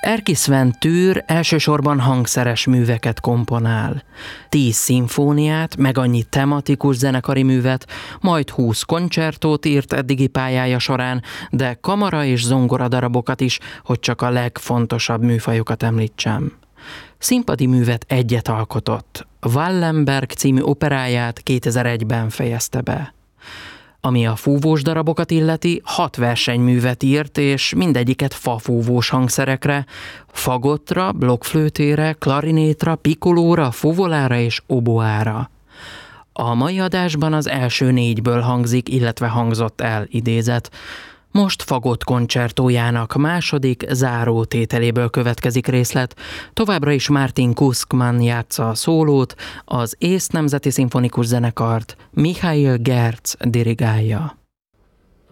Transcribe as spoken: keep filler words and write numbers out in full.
Erkki Sven Tűr elsősorban hangszeres műveket komponál. Tíz szimfóniát, meg annyi tematikus zenekari művet, majd húsz koncertót írt eddigi pályája során, de kamara és zongora darabokat is, hogy csak a legfontosabb műfajokat említsem. Színpadi művet egyet alkotott. Wallenberg című operáját kétezer-egyben fejezte be. Ami a fúvós darabokat illeti, hat versenyművet írt, és mindegyiket fafúvós hangszerekre, fagottra, blokkflőtére, klarinétra, pikolóra, fuvolára és oboára. A mai adásban az első négyből hangzik, illetve hangzott el idézet. Most fagott koncertójának második záró tételéből következik részlet, továbbra is Martin Kuskman játsza a szólót, az Ész Nemzeti Szimfonikus Zenekart Michail Gerz dirigálja.